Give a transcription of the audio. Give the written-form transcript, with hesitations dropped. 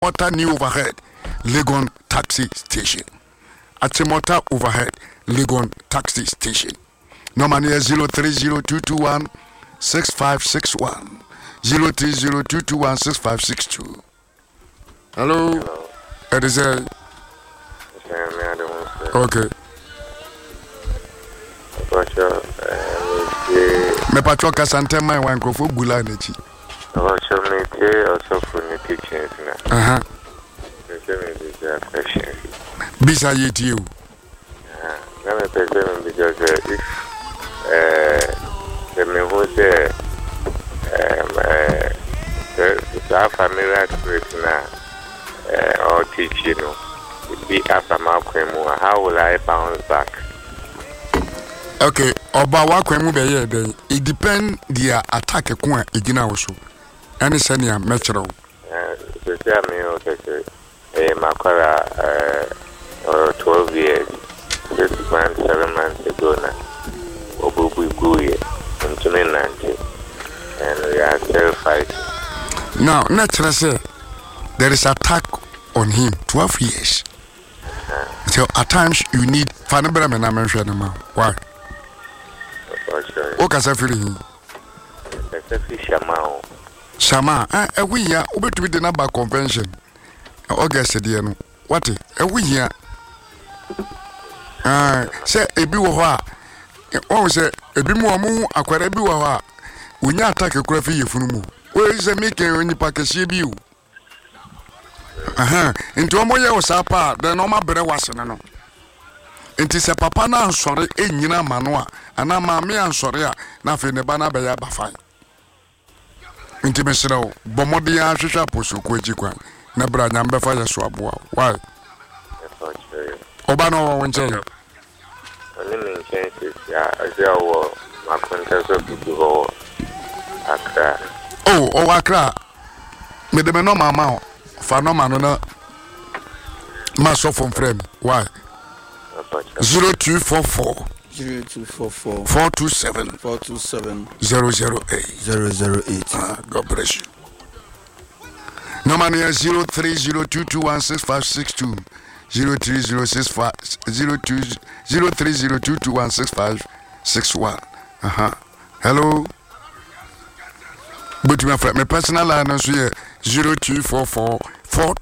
Achimota New Overhead, Legon Taxi Station. Achimota Overhead, Legon Taxi Station. Number 030221 6561. 030221 6562. Hello. It is a. Okay. Me patro kasante mai wan krofo bula na chi. Also me also for the teachings na. Bisa yeti you. Na me person because if the me who say the familiar spirit na or teach you know be after my kwemu, how will I bounce back? Okay, oba wa kwemu be ye den. It depend their attack ekwa egina wo so. Any senior metro. So say me o say makwara 12 years, 6 months, 7 months ago na obubu guye in 2019 and we are still fighting. Now, naturally say there is attack on him 12 years. So at times you need fanabra me na menhwe na ma. Why? O kasa firi hin. Shama, we here obetumi de na ba convention. August de no. What? We here. Say ebi wo ho a. O say ebi mu omu akwara bi wo ho a. Unya attack kura fi yefunu mu. O say make onipa kese bi o. Into omoye osapa the normal bere wasene no. Enti se papa na ansore enyina mano a ana maame ansore a na fe ne ba na be ya bafan. Enti mesere o bomode ya hwehwa posuko agikwan na bra nyam be fa yeso aboa. Why? Oba no wo nche. Oni mi nche ya aja wo makonta so bibi ho Accra. Oh, Accra. Me de me no mama o. Fa no mano na ma so from frame. Why? 0244 427 008. God bless you. Number 0302216562 0302216561. Hello. But my friend, my personal line is here 0244